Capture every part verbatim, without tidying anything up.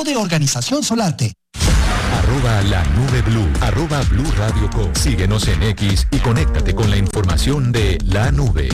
o de Organización Solarte. Arroba la nube blue, arroba blue radio com. Síguenos en X y conéctate con la información de la nube.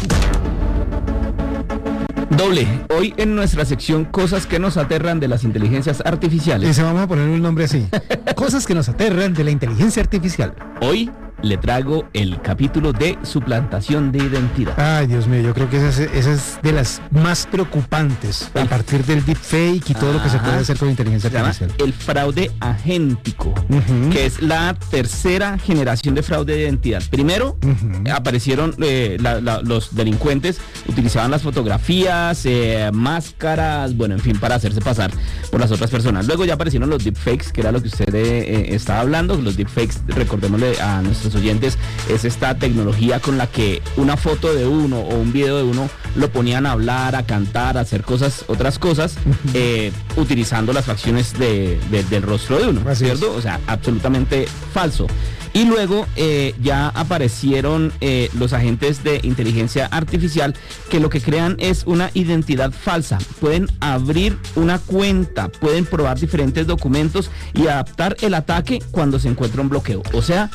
Doble, hoy en nuestra sección Cosas que nos aterran de las inteligencias artificiales. Ese vamos a poner un nombre así. Cosas que nos aterran de la inteligencia artificial. Hoy le traigo el capítulo de suplantación de identidad. Ay, Dios mío, yo creo que esa es, esa es de las más preocupantes a partir del deepfake y todo Ajá. lo que se puede hacer con inteligencia artificial. El fraude agéntico, uh-huh. que es la tercera generación de fraude de identidad. Primero, uh-huh. aparecieron eh, la, la, los delincuentes, utilizaban las fotografías, eh, máscaras, bueno, en fin, para hacerse pasar por las otras personas. Luego ya aparecieron los deepfakes, que era lo que usted eh, estaba hablando. Los deepfakes, recordémosle a nuestros oyentes, es esta tecnología con la que una foto de uno o un video de uno lo ponían a hablar, a cantar, a hacer cosas, otras cosas, eh, utilizando las facciones de, de, del rostro de uno, Así ¿cierto? Es. O sea, absolutamente falso. Y luego eh, ya aparecieron eh, los agentes de inteligencia artificial que lo que crean es una identidad falsa. Pueden abrir una cuenta, pueden probar diferentes documentos y adaptar el ataque cuando se encuentra un bloqueo. O sea,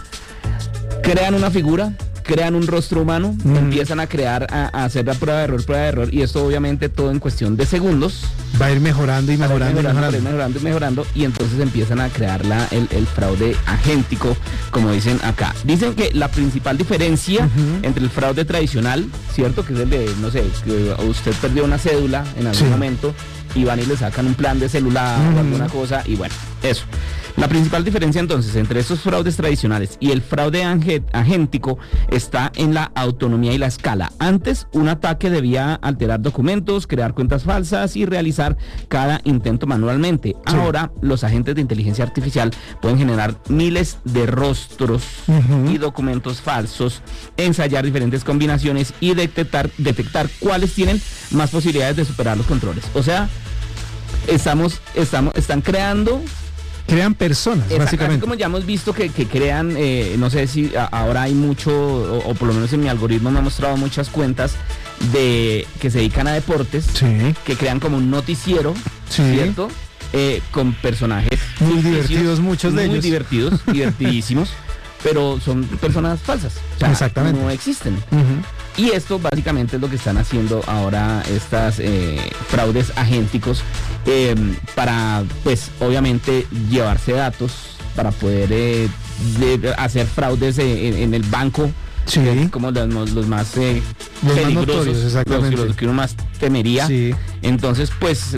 crean una figura, crean un rostro humano, mm. empiezan a crear, a, a hacer la prueba de error, prueba de error, y esto obviamente todo en cuestión de segundos. Va a ir mejorando y mejorando, mejorando, mejorando. mejorando y mejorando, y entonces empiezan a crear la, el, el fraude agéntico, como dicen acá. Dicen que la principal diferencia uh-huh. entre el fraude tradicional, ¿cierto? Que es el de, no sé, que usted perdió una cédula en algún sí. momento, y van y le sacan un plan de celular uh-huh. o alguna cosa, y bueno, eso. La principal diferencia entonces entre estos fraudes tradicionales y el fraude agéntico está en la autonomía y la escala. Antes, un ataque debía alterar documentos, crear cuentas falsas y realizar cada intento manualmente. Sí. Ahora, los agentes de inteligencia artificial pueden generar miles de rostros uh-huh. y documentos falsos, ensayar diferentes combinaciones y detectar, detectar cuáles tienen más posibilidades de superar los controles. O sea, estamos, estamos, están creando... Crean personas, Exacto, básicamente. Así como ya hemos visto que, que crean, eh, no sé si a, ahora hay mucho, o, o por lo menos en mi algoritmo me ha mostrado muchas cuentas de que se dedican a deportes, sí. que crean como un noticiero, sí. ¿cierto? Eh, con personajes muy divertidos, muchos de muy ellos. Muy divertidos, divertidísimos, pero son personas falsas. O sea, Exactamente. No existen. Uh-huh. Y esto básicamente es lo que están haciendo ahora estas eh, fraudes agénticos eh, para, pues, obviamente llevarse datos para poder eh, de, hacer fraudes eh, en, en el banco, sí. como los, los más eh, los peligrosos, más notorios, exactamente. Los, los que uno más temería. Sí. Entonces, pues...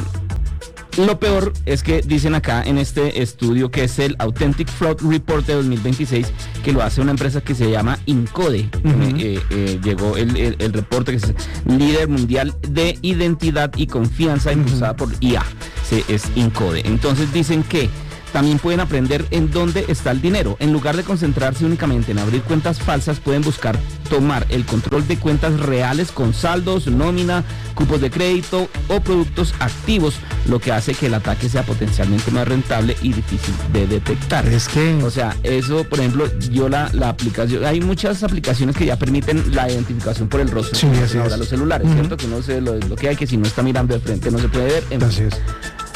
Lo peor es que dicen acá en este estudio, que es el Authentic Fraud Report de dos mil veintiséis, que lo hace una empresa que se llama Incode. Uh-huh. eh, eh, llegó el, el, el reporte, que es líder mundial de identidad y confianza, impulsada uh-huh. por I A. Se, es Incode. Entonces dicen que también pueden aprender en dónde está el dinero. En lugar de concentrarse únicamente en abrir cuentas falsas, pueden buscar tomar el control de cuentas reales con saldos, nómina, cupos de crédito o productos activos, lo que hace que el ataque sea potencialmente más rentable y difícil de detectar. Es que... O sea, eso, por ejemplo, yo la, la aplicación, hay muchas aplicaciones que ya permiten la identificación por el rostro. Sí, así ahora es. Los celulares, uh-huh. ¿cierto? Que uno se lo desbloquea y que si no está mirando de frente no se puede ver. En así es.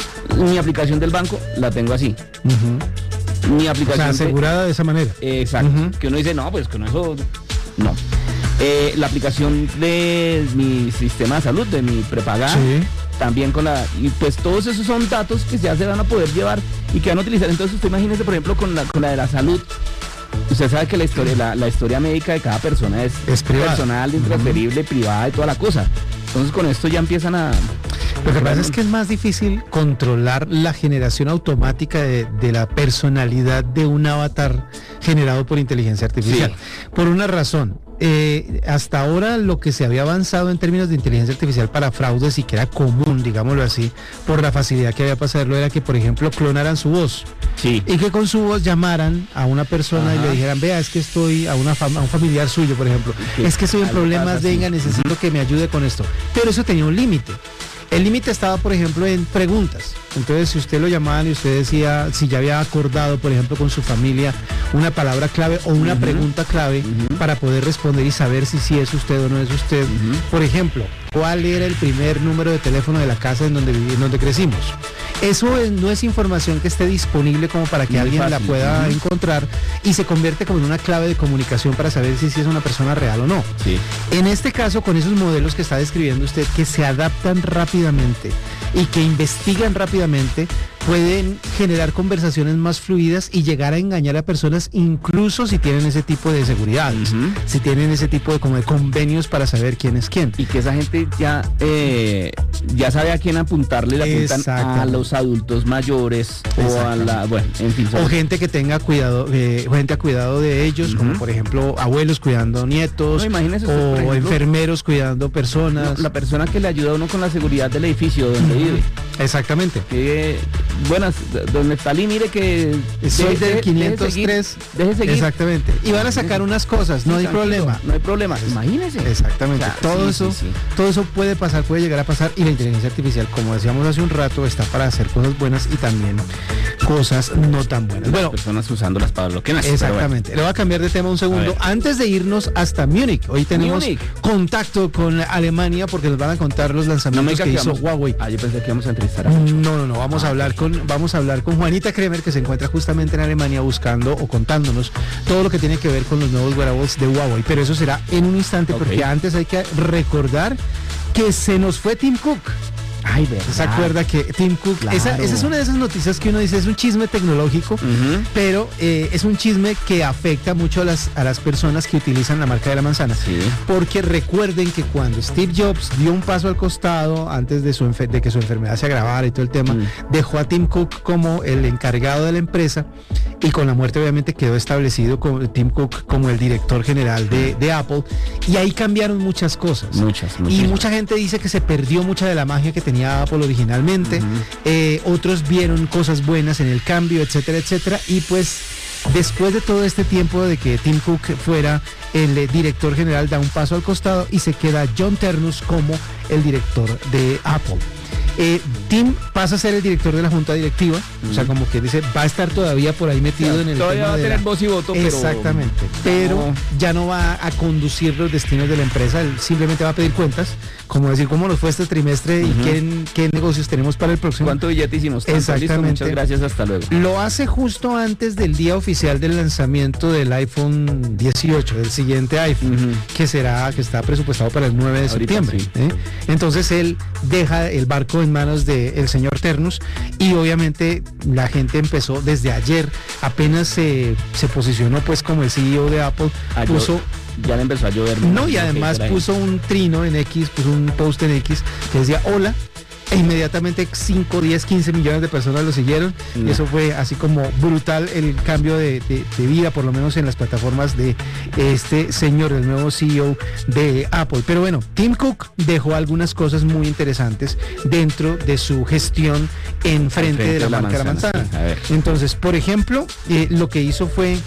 Mi aplicación del banco la tengo así. Uh-huh. Mi aplicación. O sea, asegurada de, de esa manera. Eh, exacto. Uh-huh. Que uno dice, no, pues con eso. No. Eh, la aplicación de mi sistema de salud, de mi prepagada. Sí. También con la. Y pues todos esos son datos que ya se van a poder llevar y que van a utilizar. Entonces, usted imagínese, por ejemplo, con la, con la de la salud. Usted sabe que la historia, la, la historia médica de cada persona es, es personal, intransferible, uh-huh. privada y toda la cosa. Entonces con esto ya empiezan a... Lo que pasa es que es más difícil controlar la generación automática de, de la personalidad de un avatar generado por inteligencia artificial. Sí. Por una razón. Eh, hasta ahora lo que se había avanzado en términos de inteligencia artificial para fraudes y que era común, digámoslo así, por la facilidad que había para hacerlo, era que, por ejemplo, clonaran su voz. Sí. Y que con su voz llamaran a una persona. Ajá. Y le dijeran, vea, es que estoy a, una fam- a un familiar suyo, por ejemplo, sí. es que estoy en problemas, venga, necesito uh-huh. que me ayude con esto. Pero eso tenía un límite. El límite estaba, por ejemplo, en preguntas. Entonces, si usted lo llamaban y usted decía si ya había acordado, por ejemplo, con su familia una palabra clave o una uh-huh. pregunta clave uh-huh. para poder responder y saber si sí es usted o no es usted. Uh-huh. Por ejemplo, ¿cuál era el primer número de teléfono de la casa en donde viví, en donde crecimos? Eso es, no es información que esté disponible como para que muy alguien fácil, la pueda uh-huh. encontrar, y se convierte como en una clave de comunicación para saber si, si es una persona real o no. Sí. En este caso, con esos modelos que está describiendo usted, que se adaptan rápidamente y que investigan rápidamente, pueden generar conversaciones más fluidas y llegar a engañar a personas, incluso si tienen ese tipo de seguridades, uh-huh. si tienen ese tipo de, como de convenios para saber quién es quién. Y que esa gente ya eh, ya sabe a quién apuntarle, le apuntan a los adultos mayores o a la, bueno, en fin. O gente que tenga cuidado, eh, gente a cuidado de ellos, uh-huh. como por ejemplo abuelos cuidando nietos, no, imagínese usted, o ejemplo, enfermeros cuidando personas. No, la persona que le ayuda a uno con la seguridad del edificio donde uh-huh. vive. Exactamente. Que, buenas, don Neftalí, mire que soy del quinientos tres. Deje seguir. Exactamente. Y van a sacar unas cosas, no hay problema. No hay problema, imagínese. Exactamente. O sea, todo sí, eso, sí, sí. todo eso puede pasar, puede llegar a pasar, y la inteligencia artificial, como decíamos hace un rato, está para hacer cosas buenas y también cosas no tan buenas. Las bueno, personas usándolas para lo que no es. Exactamente. Bueno. Le voy a cambiar de tema un segundo antes de irnos hasta Múnich. Hoy tenemos Múnich. contacto con Alemania porque nos van a contar los lanzamientos no que, que hizo vamos, Huawei. Ah, yo pensé que íbamos a entrevistar a No, no, no, vamos ah, a hablar con vamos a hablar con Juanita Kremer, que se encuentra justamente en Alemania buscando o contándonos todo lo que tiene que ver con los nuevos wearables de Huawei, pero eso será en un instante, okay. porque antes hay que recordar que se nos fue Tim Cook. Ay, verdad. ¿Se acuerda que Tim Cook, claro. esa, esa es una de esas noticias que uno dice, es un chisme tecnológico, uh-huh. pero eh, es un chisme que afecta mucho a las, a las personas que utilizan la marca de la manzana? Sí. Porque recuerden que cuando Steve Jobs dio un paso al costado antes de, su enfer- de que su enfermedad se agravara y todo el tema, uh-huh. dejó a Tim Cook como el encargado de la empresa, y con la muerte obviamente quedó establecido como Tim Cook como el director general de, de Apple, y ahí cambiaron muchas cosas. Muchas, muchas. Y mucha gente dice que se perdió mucha de la magia que tenía Apple originalmente, uh-huh. eh, otros vieron cosas buenas en el cambio, etcétera, etcétera, y pues después de todo este tiempo de que Tim Cook fuera el eh, director general, da un paso al costado y se queda John Ternus como el director de Apple. Eh, Tim pasa a ser el director de la junta directiva, mm. o sea, como que dice, va a estar todavía por ahí metido claro, en el todavía tema va a de tener la... voz y voto, pero... Exactamente, pero no. ya no va a conducir los destinos de la empresa, él simplemente va a pedir cuentas, como decir cómo nos fue este trimestre uh-huh. y qué, qué negocios tenemos para el próximo. ¿Cuánto billete hicimos? ¿Tanto? Exactamente. Listo, muchas gracias, hasta luego. Lo hace justo antes del día oficial del lanzamiento del iPhone dieciocho, del siguiente iPhone, uh-huh. que será, que está presupuestado para el nueve de Ahorita septiembre. Sí. ¿eh? Entonces él deja el barco en manos del señor Ternus, y obviamente la gente empezó desde ayer, apenas se, se posicionó pues como el C E O de Apple, ah, puso... Yo... ya le empezó a llover. No, y además puso un trino en X, puso un post en X que decía hola, e inmediatamente cinco, diez, quince millones de personas lo siguieron, no. y eso fue así como brutal el cambio de, de, de vida, por lo menos en las plataformas de este señor, el nuevo C E O de Apple. Pero bueno, Tim Cook dejó algunas cosas muy interesantes dentro de su gestión en frente, frente de la, la marca manzana, de la manzana. Sí, entonces, por ejemplo, eh, lo que hizo fue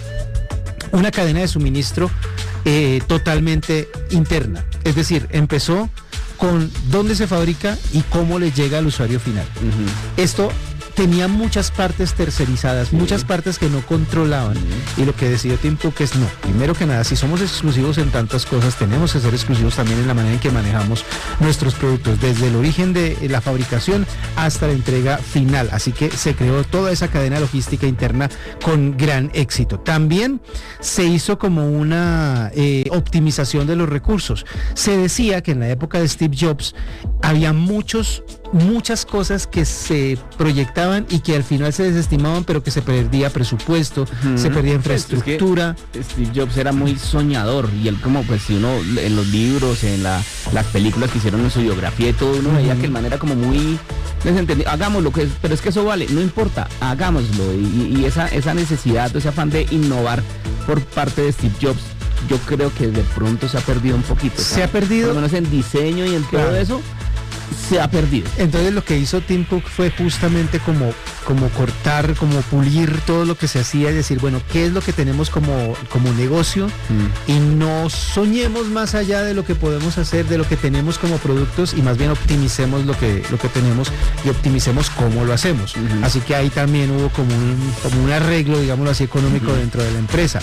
una cadena de suministro eh, totalmente interna, es decir, empezó con dónde se fabrica y cómo le llega al usuario final. Uh-huh. Esto tenía muchas partes tercerizadas, sí. muchas partes que no controlaban, uh-huh. y lo que decidió Tim Cook es no, primero que nada, si somos exclusivos en tantas cosas, tenemos que ser exclusivos también en la manera en que manejamos nuestros productos, desde el origen de la fabricación hasta la entrega final. Así que se creó toda esa cadena logística interna con gran éxito. También se hizo como una eh, optimización de los recursos. Se decía que en la época de Steve Jobs había muchos muchas cosas que se proyectaban y que al final se desestimaban, pero que se perdía presupuesto, uh-huh. se perdía infraestructura. Es que Steve Jobs era muy soñador, y él, como pues si uno en los libros, en la, las películas que hicieron en su biografía y todo, uno uh-huh. veía que el man era como muy desentendido, hagámoslo, que, pero es que eso vale, no importa, hagámoslo, y, y esa, esa necesidad, ese afán de innovar por parte de Steve Jobs, yo creo que de pronto se ha perdido un poquito. Se ¿sabes? ha perdido. Por lo menos en diseño y en claro. todo eso, se ha perdido. Entonces lo que hizo Tim Cook fue justamente como, como cortar, como pulir todo lo que se hacía y decir, bueno, ¿qué es lo que tenemos como, como negocio? Mm. Y no soñemos más allá de lo que podemos hacer, de lo que tenemos como productos, y más bien optimicemos lo que, lo que tenemos y optimicemos cómo lo hacemos. Uh-huh. Así que ahí también hubo como un, como un arreglo, digámoslo así, económico uh-huh. dentro de la empresa.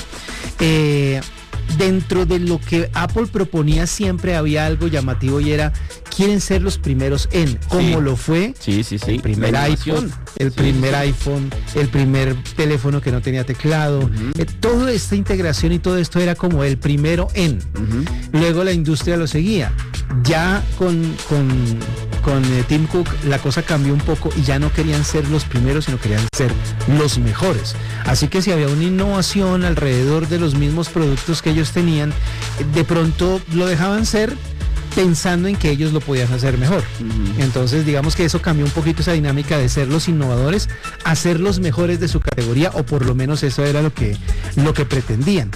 Eh, Dentro de lo que Apple proponía siempre había algo llamativo, y era quieren ser los primeros en, como Sí. lo fue Sí, sí, sí. el primer La iPod, innovación. el Sí, primer sí. iPhone, el primer teléfono que no tenía teclado. Ujú. Eh, toda esta integración y todo esto era como el primero en. Ujú. Luego la industria lo seguía. Ya con, con, con eh, Tim Cook la cosa cambió un poco y ya no querían ser los primeros, sino querían ser los mejores. Así que si había una innovación alrededor de los mismos productos que ellos tenían, eh, de pronto lo dejaban ser pensando en que ellos lo podían hacer mejor. Ujú. Entonces, digamos que eso cambió un poquito esa dinámica de ser los innovadores a ser los mejores de su categoría, o por lo menos eso era lo que, lo que pretendían.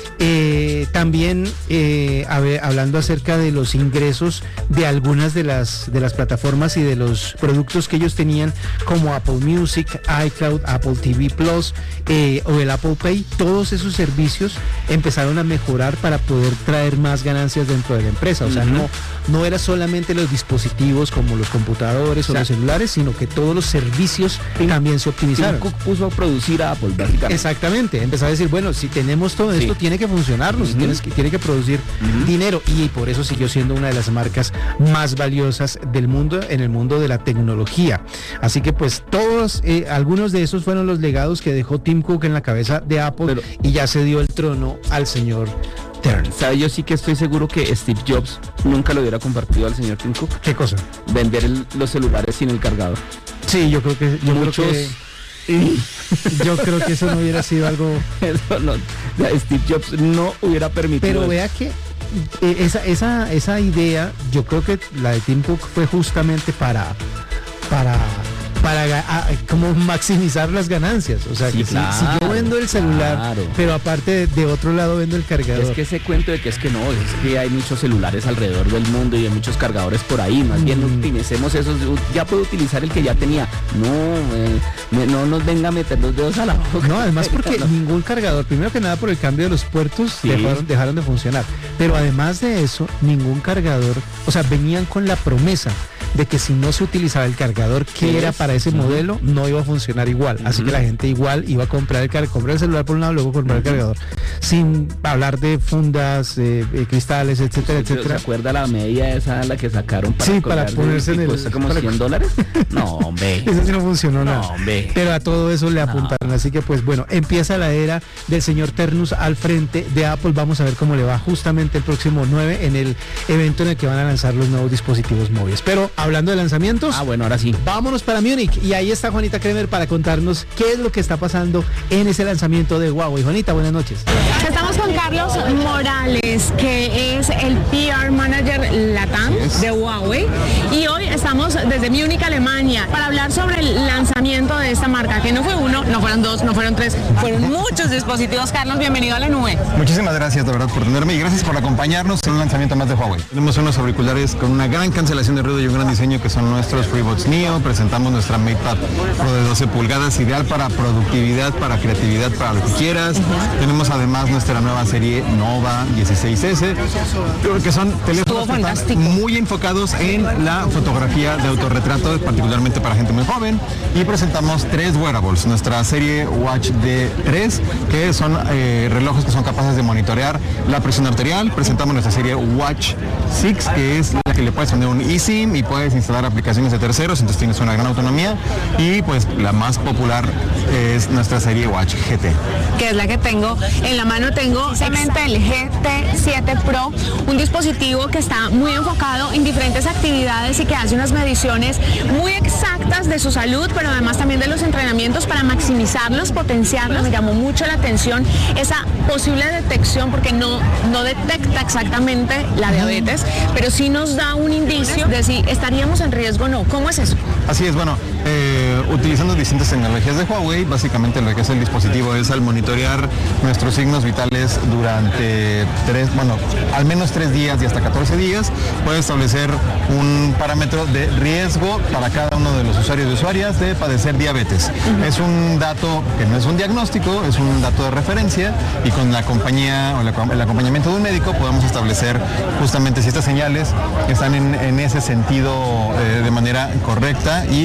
Eh, también eh, a ver, hablando acerca de los ingresos de algunas de las de las plataformas y de los productos que ellos tenían, como Apple Music, iCloud, Apple T V Plus eh, o el Apple Pay, todos esos servicios empezaron a mejorar para poder traer más ganancias dentro de la empresa. O sea, Ujú. no, no era solamente los dispositivos como los computadores o, O sea, los celulares, sino que todos los servicios también se Tim optimizaron. Cook puso a producir a Apple, básicamente. Exactamente, empezó a decir, bueno, si tenemos todo esto, Sí. tiene que funcionarnos, Ujú. tienes que, tiene que producir Ujú. dinero, y por eso siguió siendo una de las marcas más valiosas del mundo, en el mundo de la tecnología. Así que pues todos, eh, algunos de esos fueron los legados que dejó Tim Cook en la cabeza de Apple, Pero- y ya se dio el trono al señor Stern. ¿Sabe? Yo sí que estoy seguro que Steve Jobs nunca lo hubiera compartido al señor Tim Cook. ¿Qué cosa? Vender el- los celulares sin el cargador. Sí, yo creo que yo Muchos... creo que yo creo que eso no hubiera sido algo. Eso no, Steve Jobs no hubiera permitido. Pero eso. vea que eh, esa, esa, esa idea, yo creo que la de Tim Cook fue justamente para, para, para ga- a- como maximizar las ganancias. O sea, Sí, que si- claro, si, yo vendo el celular, claro. pero aparte de, de otro lado vendo el cargador. Es que ese cuento de que es que no, es que hay muchos celulares alrededor del mundo y hay muchos cargadores por ahí, más bien Mm. utilicemos esos, ya puedo utilizar el que ya tenía. No, eh, me- no nos venga a meter los dedos a la boca. No, además porque No. ningún cargador, primero que nada por el cambio de los puertos, Sí. dejaron, dejaron de funcionar. Pero además de eso, ningún cargador, o sea, venían con la promesa de que si no se utilizaba el cargador que Sí, era es. para ese Ujú. modelo, no iba a funcionar igual. Así Ujú. que la gente igual iba a comprar el cargador, comprar el celular por un lado, luego comprar el cargador. Sin hablar de fundas, eh, eh, cristales, etcétera, Sí, pero etcétera. ¿se acuerda la media esa la que sacaron para Sí, para colgar ponerse de- en que el- cuesta como para- cien dólares? No, hombre. Eso sí no funcionó No, nada. hombre. Pero a todo eso le apuntaron. Así que pues bueno, empieza la era del señor Ternus al frente de Apple. Vamos a ver cómo le va justamente el próximo nueve en el evento en el que van a lanzar los nuevos dispositivos móviles. Pero hablando de lanzamientos, Ah, bueno, ahora sí. vámonos para Múnich. Y ahí está Juanita Kremer para contarnos qué es lo que está pasando en ese lanzamiento de Huawei. Juanita, buenas noches. Estamos con Carlos Morales, que es el P R Manager Latam de Huawei, y hoy estamos desde Múnich, Alemania, para hablar sobre el lanzamiento de esta marca, que no fue uno, no fueron dos, no fueron tres, fueron muchos dispositivos. Carlos, bienvenido a la nube. Muchísimas gracias de verdad por tenerme y gracias por acompañarnos en un lanzamiento más de Huawei. Tenemos unos auriculares con una gran cancelación de ruido y un gran diseño que son nuestros FreeBuds Neo. Presentamos nuestra MatePad Pro de doce pulgadas, ideal para productividad, para creatividad, para lo que quieras. Tenemos además nuestra nueva serie Nova dieciséis ese, que son teléfonos que están fantástico. muy enfocados en la fotografía de autorretrato, particularmente para gente muy joven. Y presentamos tres wearables, nuestra serie Watch D tres, que son eh, relojes que son capaces de monitorear la presión arterial. Presentamos nuestra serie Watch seis, que es la que le puedes poner un eSIM y puedes instalar aplicaciones de terceros, entonces tienes una gran autonomía. Y pues la más popular es nuestra serie Watch G T. Que es la que tengo en la mano. Tengo precisamente el G T siete Pro, un dispositivo que está muy enfocado en diferentes actividades y que hace unas mediciones muy exactas de su salud, pero además también de los entrenamientos para maximizarlos, potenciarlos. Me llamó mucho la atención esa posible detección, porque no, no detecta exactamente la diabetes, pero sí nos da un indicio de si estaríamos en riesgo o no. ¿Cómo es eso? Así es, bueno, eh, utilizando distintas tecnologías de Huawei, básicamente lo que hace el dispositivo es al monitorear nuestros signos vitales durante tres, bueno, al menos tres días y hasta catorce días, puede establecer un parámetro de riesgo para cada uno de los usuarios y usuarias de padecer diabetes. Uh-huh. Es un dato que no es un diagnóstico, es un dato de referencia, y con la compañía o la, el acompañamiento de un médico podemos establecer justamente si estas señales están en, en ese sentido eh, de manera correcta y establecer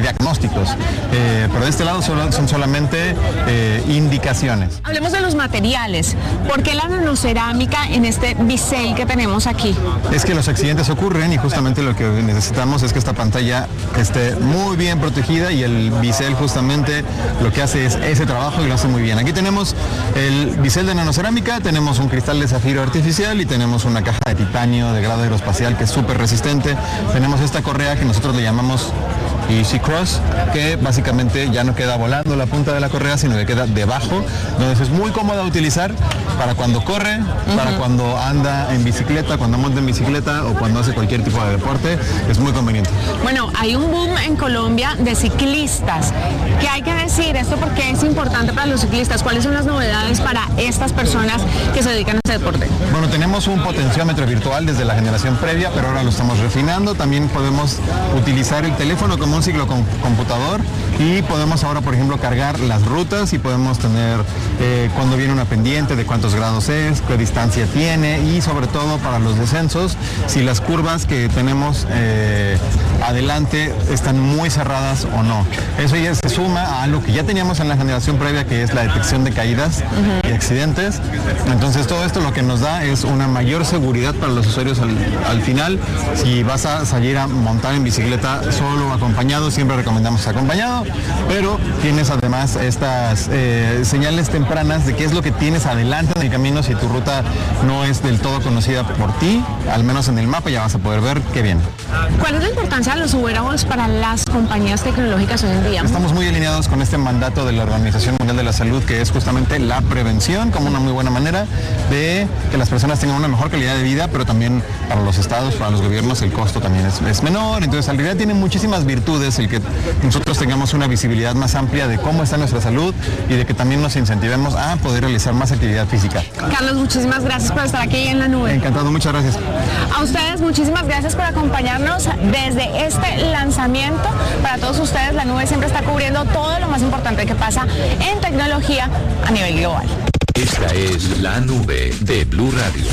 hacer diagnósticos. Eh, pero de este lado son, son solamente eh, indicaciones. Hablemos de los materiales. ¿Por qué la nanocerámica en este bisel que tenemos aquí? Es que los accidentes ocurren y justamente lo que necesitamos es que esta pantalla esté muy bien protegida y el bisel justamente lo que hace es ese trabajo y lo hace muy bien. Aquí tenemos el bisel de nanocerámica, tenemos un cristal de zafiro artificial y tenemos una caja de titanio de grado aeroespacial que es súper resistente. Tenemos esta correa que nosotros le llamamos Easy Cross, que básicamente ya no queda volando la punta de la correa, sino que queda debajo, entonces es muy cómoda de utilizar para cuando corre, uh-huh. para cuando anda en bicicleta, cuando monta en bicicleta o cuando hace cualquier tipo de deporte, es muy conveniente. Bueno, hay un boom en Colombia de ciclistas. ¿Qué hay que decir? ¿Esto por qué es importante para los ciclistas? ¿Cuáles son las novedades para estas personas que se dedican a este deporte? Bueno, tenemos un potenciómetro virtual desde la generación previa, pero ahora lo estamos refinando. También podemos utilizar el teléfono como un ciclocomputador y podemos ahora, por ejemplo, cargar las rutas y podemos tener eh, cuando viene una pendiente, de cuántos grados es, qué distancia tiene y sobre todo para los descensos, si las curvas que tenemos eh, adelante están muy cerradas o no. Eso ya se suma a algo que ya teníamos en la generación previa, que es la detección de caídas uh-huh. y accidentes. Entonces todo esto lo que nos da es una mayor seguridad para los usuarios al, al final. Si vas a salir a montar en bicicleta solo o acompañado, siempre recomendamos acompañado, pero tienes además estas eh, señales tempranas de qué es lo que tienes adelante en el camino. Si tu ruta no es del todo conocida por ti, al menos en el mapa ya vas a poder ver qué viene. ¿Cuál es la importancia de los wearables para las compañías tecnológicas hoy en día? Estamos muy alineados con este mandato de la Organización Mundial de la Salud, que es justamente la prevención como una muy buena manera de que las personas tengan una mejor calidad de vida, pero también para los estados, para los gobiernos, el costo también es, es menor. Entonces, en realidad tiene muchísimas virtudes el que nosotros tengamos una visibilidad más amplia de cómo está nuestra salud y de que también nos incentivemos a poder realizar más actividad física. Carlos, muchísimas gracias por estar aquí en La Nube. Encantado, muchas gracias. A ustedes, muchísimas gracias por acompañarnos desde este lanzamiento. Para todos ustedes, La Nube siempre está cubriendo todo lo más importante que pasa en tecnología a nivel global. Esta es La Nube de Blue Radio.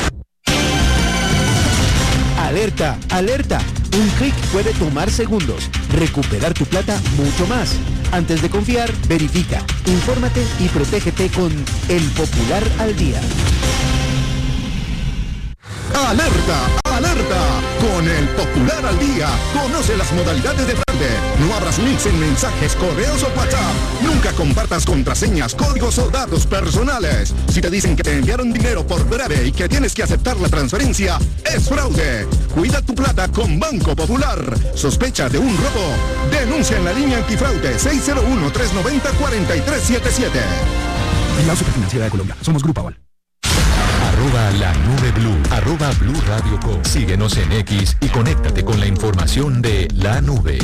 Alerta, alerta. Un clic puede tomar segundos. Recuperar tu plata mucho más. Antes de confiar, verifica, infórmate y protégete con El Popular al Día. ¡Alerta! ¡Alerta! Con El Popular al Día, conoce las modalidades de fraude. No abras links en mensajes, correos o WhatsApp. Nunca compartas contraseñas, códigos o datos personales. Si te dicen que te enviaron dinero por breve y que tienes que aceptar la transferencia, es fraude. Cuida tu plata con Banco Popular. Sospecha de un robo. Denuncia en la línea antifraude seis cero uno, tres nueve cero, cuatro tres siete siete. La Superfinanciera de Colombia. Somos Grupo Aval. Arroba La Nube Blue, arroba Blue Radio Co. Síguenos en X y conéctate con la información de La Nube.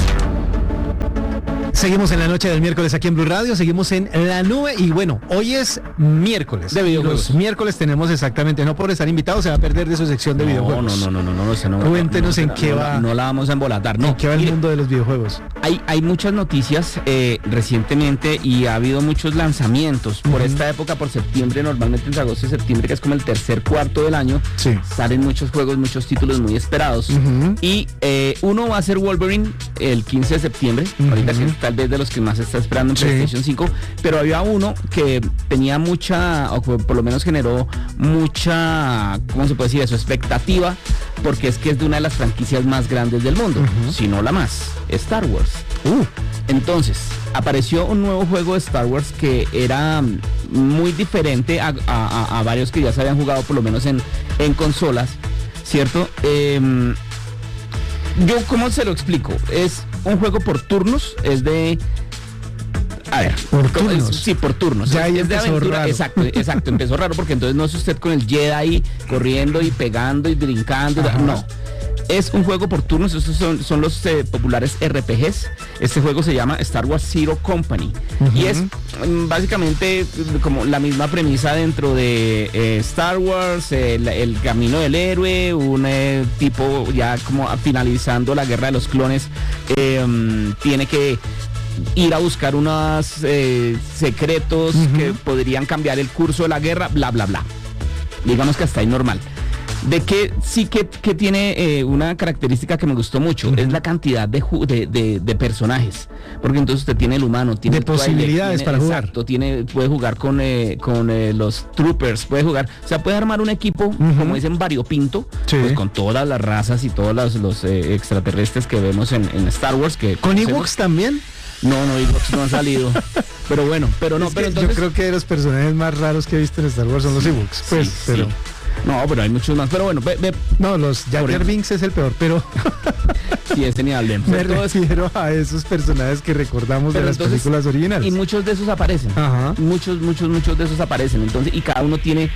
Seguimos en la noche del miércoles aquí en Blue Radio, seguimos en La Nube y bueno, hoy es miércoles. De videojuegos. Los miércoles tenemos exactamente, no por estar invitados se va a perder de su sección de no, videojuegos. No, no, no, no, no, no, no, no. Cuéntenos no, en no, qué no, va. No, no la vamos a embolatar, no. ¿En qué va el Mire, mundo de los videojuegos? Hay, hay muchas noticias eh, recientemente y ha habido muchos lanzamientos. Por uh-huh. esta época, por septiembre, normalmente entre agosto y septiembre, que es como el tercer cuarto del año, sí. salen muchos juegos, muchos títulos muy esperados. Uh-huh. Y eh, uno va a ser Wolverine el quince de septiembre, uh-huh. ahorita que tal vez de los que más está esperando en sí. PlayStation cinco, pero había uno que tenía mucha, o por lo menos generó mucha, ¿cómo se puede decir eso? Expectativa, porque es que es de una de las franquicias más grandes del mundo, uh-huh. si no la más, Star Wars. Uh. Entonces, apareció un nuevo juego de Star Wars que era muy diferente a, a, a varios que ya se habían jugado por lo menos en, en consolas, ¿cierto? Eh, yo, ¿cómo se lo explico? Es un juego por turnos, es de... A ver, por turnos. Sí, por turnos. Ya ahí es de empezó aventura. raro. Exacto, exacto, empezó raro porque entonces no es usted con el Jedi corriendo y pegando y brincando. Ajá. No. Es un juego por turnos, estos son, son los eh, populares R P Gs. Este juego se llama Star Wars Zero Company. Uh-huh. Y es mm, básicamente como la misma premisa dentro de eh, Star Wars, eh, el, el camino del héroe, un eh, tipo ya como finalizando la guerra de los clones, eh, um, tiene que ir a buscar unos eh, secretos uh-huh. que podrían cambiar el curso de la guerra, bla, bla, bla. Digamos que hasta ahí normal. De que sí que, que tiene eh, una característica que me gustó mucho, uh-huh. es la cantidad de, ju- de, de, de personajes, porque entonces usted tiene el humano, tiene de el trailer, posibilidades tiene, para jugar. Exacto, tiene, puede jugar con, eh, con eh, los troopers, puede jugar, o sea, puede armar un equipo, uh-huh. como dicen, variopinto, sí. pues con todas las razas y todos los, los eh, extraterrestres que vemos en, en Star Wars. Que ¿Con Ewoks también? No, no, Ewoks no han salido. Pero bueno, pero no, es pero entonces... Yo creo que de los personajes más raros que he visto en Star Wars son los Ewoks, pues, sí, pero... Sí. No, pero hay muchos más. Pero bueno, ve, ve. No, los Jar Jar Binks es el peor, pero... sí, este ni hablemos. Me refiero a esos personajes que recordamos pero de las entonces, películas originales. Y muchos de esos aparecen. Ajá. Muchos, muchos, muchos de esos aparecen. Entonces, y cada uno tiene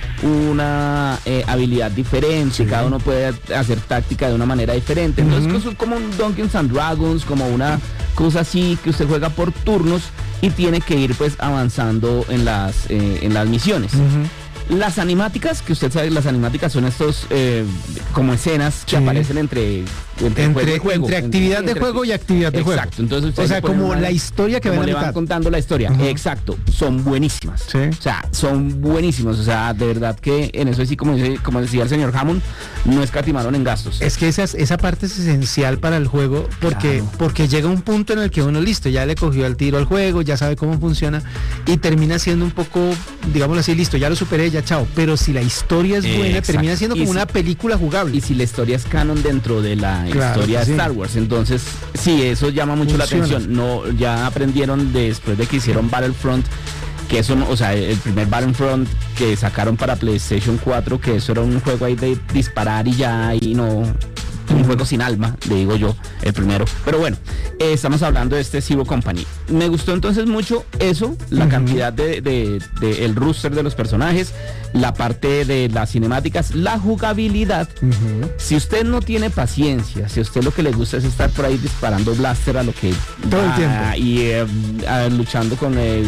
una eh, habilidad diferente. Sí. Cada uno puede hacer táctica de una manera diferente. Entonces, uh-huh. es como un Dungeons and Dragons, como una cosa así que usted juega por turnos y tiene que ir pues avanzando en las, eh, en las misiones. Uh-huh. Las animáticas, que usted sabe, las animáticas son estos eh, como escenas que sí. aparecen entre entre, entre, juego y juego, entre actividad entre, de juego y actividad de exacto, juego. Exacto, entonces o sea, como una, la historia que como le van contando la historia. Uh-huh. Exacto, son buenísimas. Sí. O sea, son buenísimos. O sea, de verdad que en eso sí, como, dice, como decía el señor Hammond, no escatimaron en gastos. Es que esa, esa parte es esencial para el juego porque, claro. porque llega un punto en el que uno listo, ya le cogió el tiro al juego, ya sabe cómo funciona y termina siendo un poco, digámoslo así, listo, ya lo superé, ya chao. Pero si la historia es buena, exacto. termina siendo como si, una película jugable. Y si la historia es canon dentro de la claro, historia de sí. Star Wars, entonces sí, eso llama mucho funciona. La atención. No, ya aprendieron después de que hicieron Battlefront, que eso, o sea, el primer Battlefront que sacaron para PlayStation cuatro, que eso era un juego ahí de disparar y ya, y no... un juego sin alma, le digo yo, el primero. Pero bueno, eh, estamos hablando de este Zero Company. Me gustó entonces mucho eso, la uh-huh. cantidad de, de, de el roster de los personajes, la parte de las cinemáticas, la jugabilidad. Uh-huh. Si usted no tiene paciencia, si a usted lo que le gusta es estar por ahí disparando blaster a lo que todo el tiempo y eh, a, luchando con el,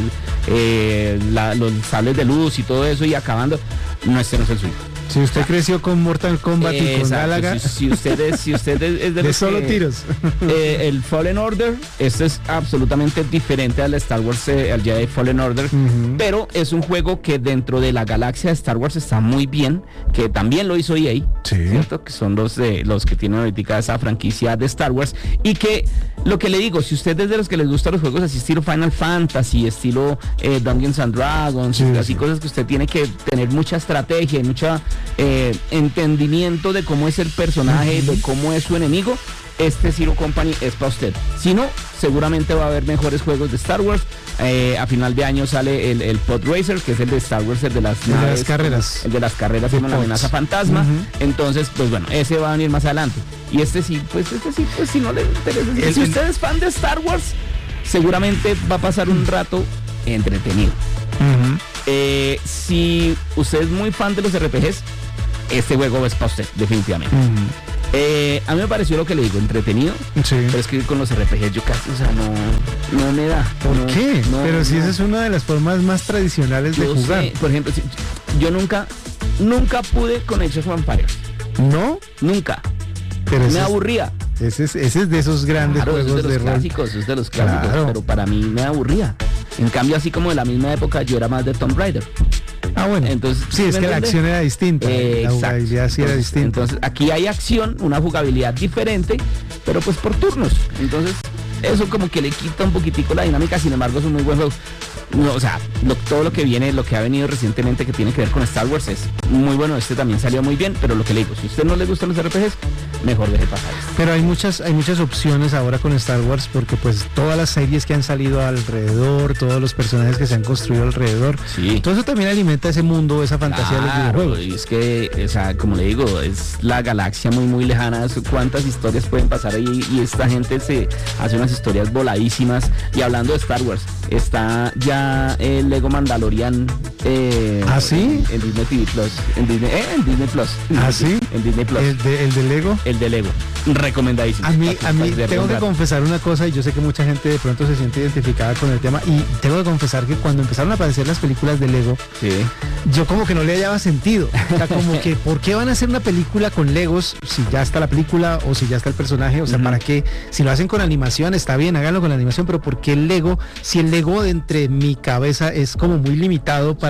eh, la, los sables de luz y todo eso y acabando, no, este no es el suyo. Si usted ah. creció con Mortal Kombat eh, y con Galaga, si, si usted es, si usted es, es de, de solo que, tiros. Eh, el Fallen Order, este es absolutamente diferente al Star Wars, eh, al Jedi Fallen Order, uh-huh. pero es un juego que dentro de la galaxia de Star Wars está muy bien, que también lo hizo E A, sí. ¿cierto? Que son los de los que tienen ahorita esa franquicia de Star Wars y que lo que le digo, si usted es de los que les gustan los juegos así estilo Final Fantasy, estilo eh, Dungeons and Dragons, sí, así sí. cosas que usted tiene que tener mucha estrategia y mucha Eh, entendimiento de cómo es el personaje, uh-huh. de cómo es su enemigo, este Zero Company es para usted. Si no, seguramente va a haber mejores juegos de Star Wars. Eh, a final de año sale el, el Pod Racer, que es el de Star Wars, el de las, el naves, de las carreras. El de las carreras como la amenaza fantasma. Uh-huh. Entonces, pues bueno, ese va a venir más adelante. Y este sí, pues este sí, pues si no le interesa. El, si usted es fan de Star Wars, seguramente va a pasar un rato entretenido. Uh-huh. Eh, si usted es muy fan de los R P Gs, este juego es para usted, definitivamente. Uh-huh. Eh, a mí me pareció lo que le digo, entretenido, sí. pero es que con los R P Gs yo casi, o sea, no, no me da. ¿Por no, qué? No, pero no, si esa es una de las formas más tradicionales de jugar. Sé, por ejemplo, si, yo nunca, nunca pude con Age of Empires. ¿No? Nunca. Pero me aburría. Ese es, ese es de esos grandes claro, juegos es de los de clásicos, rol. Es de los clásicos, claro. Pero para mí me aburría. En cambio, así como de la misma época, yo era más de Tomb Raider. Ah, bueno. Entonces, sí, es que entiende? La acción era distinta. Eh, la jugabilidad sí entonces, era distinta. Entonces, aquí hay acción, una jugabilidad diferente, pero pues por turnos. Entonces, eso como que le quita un poquitico la dinámica, sin embargo, es un muy buen juego. No, o sea, lo, todo lo que viene, lo que ha venido recientemente que tiene que ver con Star Wars es muy bueno. Este también salió muy bien, pero lo que le digo, si a usted no le gustan los R P Gs, mejor deje pasar esto. Pero hay muchas, hay muchas opciones ahora con Star Wars, porque pues todas las series que han salido alrededor, todos los personajes que se han construido alrededor, sí. todo eso también alimenta ese mundo, esa fantasía claro, de los videojuegos. Y es que, o sea, como le digo, es la galaxia muy muy lejana, cuántas historias pueden pasar ahí y esta gente se hace unas historias voladísimas. Y hablando de Star Wars, está ya el Lego Mandalorian eh, ¿ah, sí? en, en Disney T V Plus, en Disney, eh, en Disney Plus. ¿Ah, sí? En Disney Plus. ¿El de, el de Lego? El de Lego. Recomendadísimo. A mí, a mí tengo que confesar una cosa, y yo sé que mucha gente de pronto se siente identificada con el tema, y tengo que confesar que cuando empezaron a aparecer las películas de Lego, sí. yo como que no le hallaba sentido. O sea, como que, ¿por qué van a hacer una película con Legos si ya está la película o si ya está el personaje? O sea, uh-huh. ¿para qué? Si lo hacen con animación, está bien, háganlo con animación, pero ¿por qué el Lego? Si el Lego de entre mi cabeza es como muy limitado para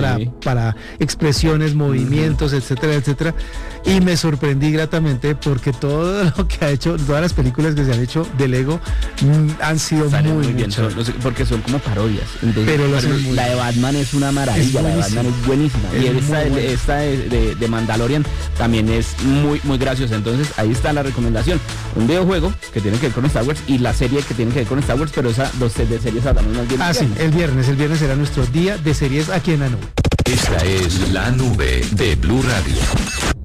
para, para expresiones, movimientos, uh-huh. etcétera, etcétera. Y me sorprendí gratamente porque todo lo que ha hecho, todas las películas que se han hecho de Lego mmm, han sido Sale muy, muy bien, son, porque son como parodias. Entonces, pero lo hacen muy la de Batman es una maravilla, es la de Batman es buenísima. Es y esta, de, esta de, de, de Mandalorian también es muy, muy graciosa. Entonces ahí está la recomendación. Un videojuego que tiene que ver con Star Wars y la serie que tiene que ver con Star Wars, pero esa dos de series hablamos más bien. Ah, sí, el viernes, el viernes será nuestro día de series aquí en la nube. Esta es la nube de Blue Radio.